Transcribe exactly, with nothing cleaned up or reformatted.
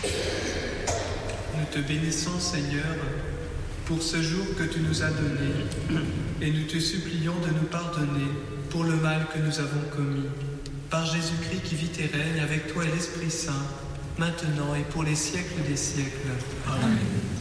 Nous te bénissons, Seigneur, pour ce jour que tu nous as donné, et nous te supplions de nous pardonner pour le mal que nous avons commis. Par Jésus-Christ qui vit et règne avec toi et l'Esprit Saint, maintenant et pour les siècles des siècles. Amen.